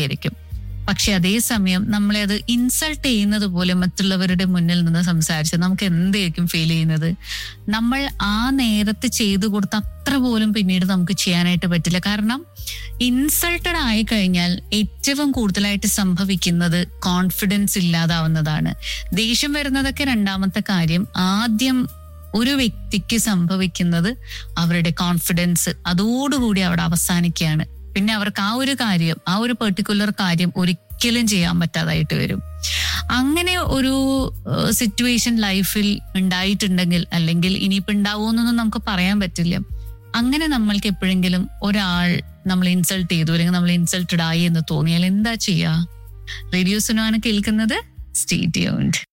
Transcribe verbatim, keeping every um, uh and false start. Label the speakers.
Speaker 1: ആയിരിക്കും. പക്ഷെ അതേസമയം നമ്മളെ അത് ഇൻസൾട്ട് ചെയ്യുന്നത് പോലെ മറ്റുള്ളവരുടെ മുന്നിൽ നിന്ന് സംസാരിച്ച് നമുക്ക് എന്തായിരിക്കും ഫീൽ ചെയ്യുന്നത്? നമ്മൾ ആ നേരത്ത് ചെയ്തു കൊടുത്ത അത്ര പോലും പിന്നീട് നമുക്ക് ചെയ്യാനായിട്ട് പറ്റില്ല. കാരണം ഇൻസൾട്ടഡ് ആയി കഴിഞ്ഞാൽ ഏറ്റവും കൂടുതലായിട്ട് സംഭവിക്കുന്നത് കോൺഫിഡൻസ് ഇല്ലാതാവുന്നതാണ്. ദേഷ്യം വരുന്നതൊക്കെ രണ്ടാമത്തെ കാര്യം. ആദ്യം ഒരു വ്യക്തിക്ക് സംഭവിക്കുന്നത് അവരുടെ കോൺഫിഡൻസ് അതോടുകൂടി അവിടെ അവസാനിക്കുകയാണ്. പിന്നെ അവർക്ക് ആ ഒരു കാര്യം ആ ഒരു പെർട്ടിക്കുലർ കാര്യം ഒരിക്കലും ചെയ്യാൻ പറ്റാതായിട്ട് വരും. അങ്ങനെ ഒരു സിറ്റുവേഷൻ ലൈഫിൽ ഉണ്ടായിട്ടുണ്ടെങ്കിൽ, അല്ലെങ്കിൽ ഇനിയിപ്പോൾ ഉണ്ടാവുമെന്നൊന്നും നമുക്ക് പറയാൻ പറ്റില്ല. അങ്ങനെ നമ്മൾക്ക് എപ്പോഴെങ്കിലും ഒരാൾ നമ്മൾ ഇൻസൾട്ട് ചെയ്തു അല്ലെങ്കിൽ നമ്മൾ ഇൻസൾട്ടഡ് ആയി എന്ന് തോന്നിയാൽ എന്താ ചെയ്യാ? റേഡിയോ സുനോ ആണ് കേൾക്കുന്നത്. Stay tuned.